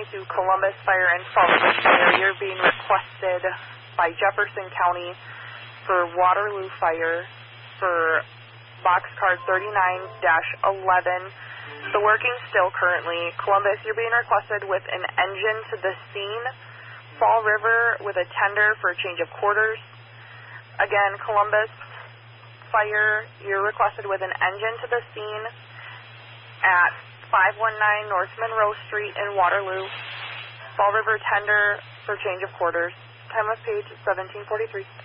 2022 Columbus Fire and Fall River Fire. You're being requested by Jefferson County for Waterloo Fire for box card 39-11. The working still currently. Columbus, you're being requested with an engine to the scene. Fall River with a tender for a change of quarters. Again, Columbus Fire, you're requested with an engine to the scene at 519 North Monroe Street in Waterloo. Fall River tender for change of quarters. Time of page 1743.